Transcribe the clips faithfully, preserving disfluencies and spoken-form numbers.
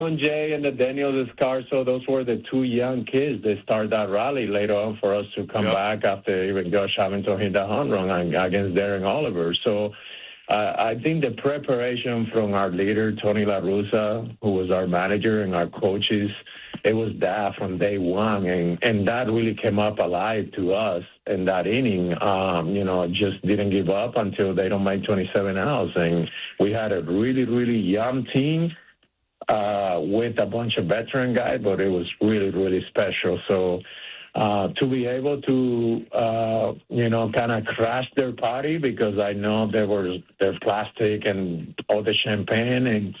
Jay and the Daniel Descarso, those were the two young kids that started that rally later on for us to come yep. back after even Josh Hamilton hit the home run against Darren Oliver. So uh, I think the preparation from our leader, Tony La Russa, who was our manager, and our coaches, it was that from day one. And, and that really came up alive to us in that inning. Um, you know, just didn't give up until they don't make twenty-seven outs. And we had a really, really young team. Uh, with a bunch of veteran guys, but it was really, really special. So uh, to be able to, uh, you know, kind of crash their party, because I know there was their plastic and all the champagne and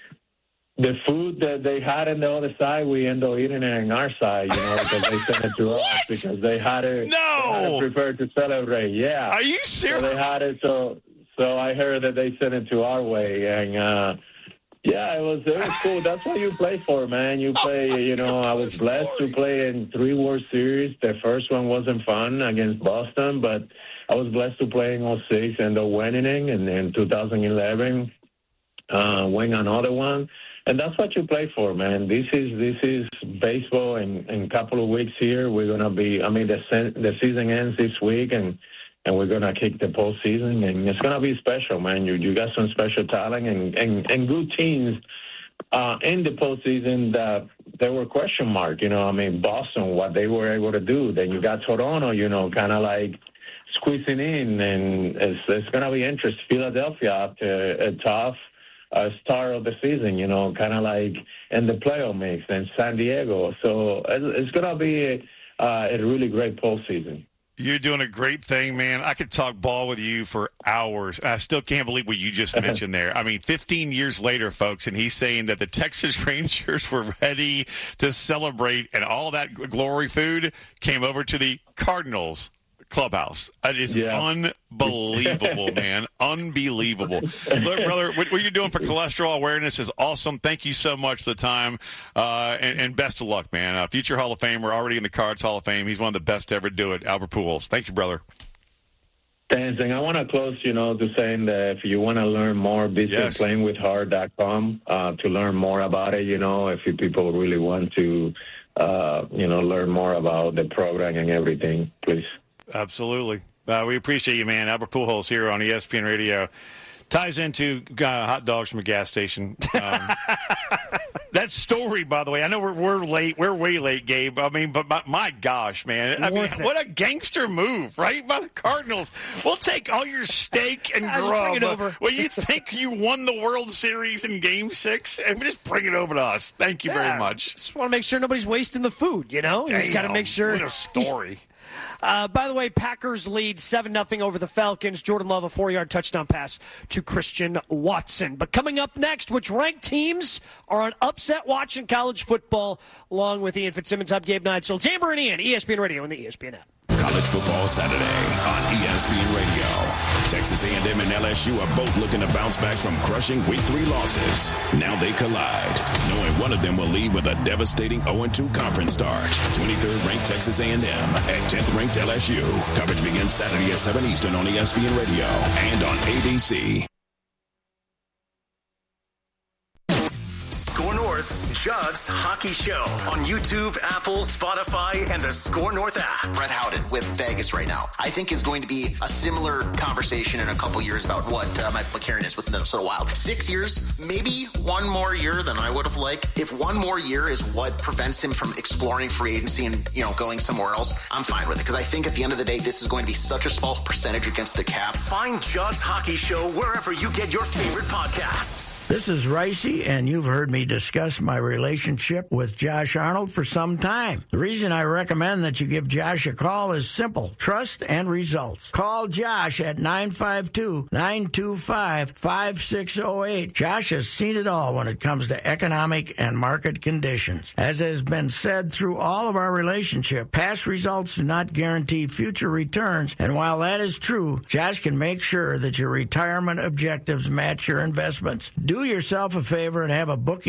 the food that they had on the other side, we ended up eating it on our side, you know, because they sent it to us because they had it, no. they had it prepared to celebrate. Yeah. Are you serious? So they had it, so, so I heard that they sent it to our way, and, uh, yeah, it was it was cool. That's what you play for, man. You play, you know, I was blessed to play in three World Series. The first one wasn't fun against Boston, but I was blessed to play in oh six and the winning, and in two thousand eleven, uh, win another one. And that's what you play for, man. This is this is baseball. In, in a couple of weeks here, we're going to be, I mean, the, the season ends this week, and And we're going to kick the postseason, and it's going to be special, man. You you got some special talent and, and, and good teams uh, in the postseason that there were question mark. You know, I mean, Boston, what they were able to do. Then you got Toronto, you know, kind of like squeezing in, and it's, it's going to be interesting. Philadelphia after a tough uh, start of the season, you know, kind of like in the playoff mix, and San Diego. So it's, it's going to be a, uh, a really great postseason. You're doing a great thing, man. I could talk ball with you for hours. I still can't believe what you just mentioned there. I mean, fifteen years later, folks, and he's saying that the Texas Rangers were ready to celebrate, and all that glory food came over to the Cardinals clubhouse. It is yeah. unbelievable, man. Unbelievable. Look, brother, what, what you're doing for cholesterol awareness is awesome. Thank you so much for the time, uh, and, and best of luck, man. Uh, future Hall of Famer, already in the Cards Hall of Fame. He's one of the best to ever do it, Albert Pujols. Thank you, brother. Thanks, and I want to close, you know, to saying that if you want to learn more, visit yes. playing with heart dot com uh, to learn more about it. You know, if you people really want to, uh, you know, learn more about the program and everything, please. Absolutely. Uh, we appreciate you, man. Albert Pujols here on E S P N Radio. Ties into uh, hot dogs from a gas station. Um, that story, by the way, I know we're, we're late. We're way late, Gabe. I mean, but my, my gosh, man. I mean, what a gangster move, right, by the Cardinals. We'll take all your steak and I grub. bring it over. Well, you think you won the World Series in Game six? And just bring it over to us. Thank you yeah, very much. Just want to make sure nobody's wasting the food, you know? You just got to make sure. What a story. Uh, by the way, Packers lead seven nothing over the Falcons. Jordan Love, a four-yard touchdown pass to Christian Watson. But coming up next, which ranked teams are on upset watch in college football, along with Ian Fitzsimmons. I'm Gabe Neitzel. Amber and Ian, E S P N Radio and the E S P N app. College Football Saturday on E S P N Radio. Texas A and M and L S U are both looking to bounce back from crushing week three losses. Now they collide, knowing one of them will leave with a devastating oh and two conference start. twenty-third ranked Texas A and M at tenth ranked L S U. Coverage begins Saturday at seven Eastern on E S P N Radio and on A B C. Score North's Judd's Hockey Show on YouTube, Apple, Spotify, and the Score North app. Brett Howden with Vegas right now, I think is going to be a similar conversation in a couple years about what uh, Mike McCarron is with the Minnesota Wild. Six years, maybe one more year than I would have liked. If one more year is what prevents him from exploring free agency and, you know, going somewhere else, I'm fine with it. Because I think at the end of the day, this is going to be such a small percentage against the cap. Find Judd's Hockey Show wherever you get your favorite podcasts. This is Ricey, and you've heard me discuss my relationship with Josh Arnold for some time. The reason I recommend that you give Josh a call is simple: trust and results. Call Josh at nine five two, nine two five, five six zero eight. Josh has seen it all when it comes to economic and market conditions. As has been said through all of our relationship, past results do not guarantee future returns, and while that is true, Josh can make sure that your retirement objectives match your investments. Do yourself a favor and have a booking with Josh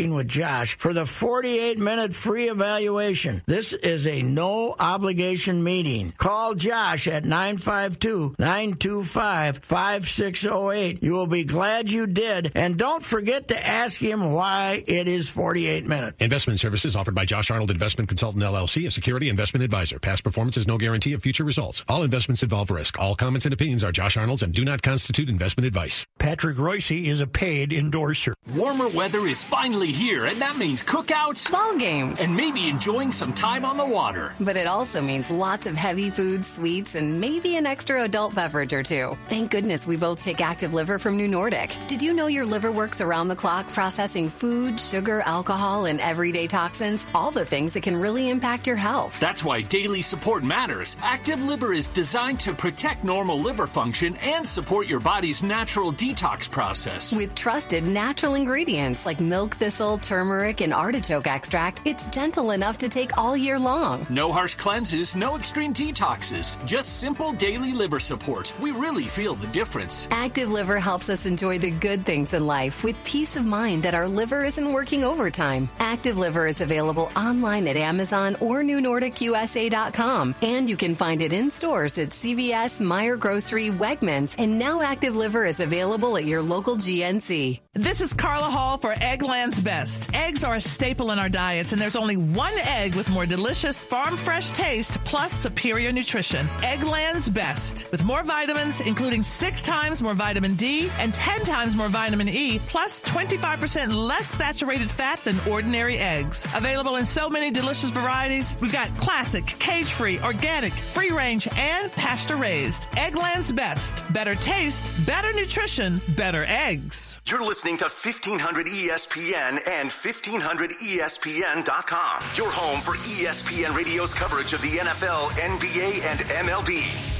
Josh for the forty-eight minute free evaluation. This is a no-obligation meeting. Call Josh at nine five two, nine two five, five six zero eight. You will be glad you did, and don't forget to ask him why it is forty-eight minutes. Investment services offered by Josh Arnold Investment Consultant, L L C, a security investment advisor. Past performance is no guarantee of future results. All investments involve risk. All comments and opinions are Josh Arnold's and do not constitute investment advice. Patrick Royce is a paid endorser. Warmer weather is finally here, and that means cookouts, ball games, and maybe enjoying some time on the water. But it also means lots of heavy foods, sweets, and maybe an extra adult beverage or two. Thank goodness we both take Active Liver from New Nordic. Did you know your liver works around the clock processing food, sugar, alcohol, and everyday toxins? All the things that can really impact your health. That's why daily support matters. Active Liver is designed to protect normal liver function and support your body's natural detox process. With trusted natural ingredients like milk thistle, turmeric, and artichoke extract, it's gentle enough to take all year long. No harsh cleanses, no extreme detoxes, just simple daily liver support. We really feel the difference. Active Liver helps us enjoy the good things in life with peace of mind that our liver isn't working overtime. Active Liver is available online at Amazon or new nordic u s a dot com, and you can find it in stores at C V S, Meijer Grocery, Wegmans, and now Active Liver is available at your local G N C. This is Carla Hall for Eggland's Best. Eggs are a staple in our diets, and there's only one egg with more delicious farm-fresh taste plus superior nutrition. Eggland's Best. With more vitamins, including six times more vitamin D and ten times more vitamin E, plus twenty-five percent less saturated fat than ordinary eggs. Available in so many delicious varieties. We've got classic, cage-free, organic, free-range, and pasture-raised. Eggland's Best. Better taste, better nutrition, better eggs. You're listening to fifteen hundred E S P N and fifteen hundred E S P N dot com. Your home for E S P N Radio's coverage of the N F L, N B A, and M L B.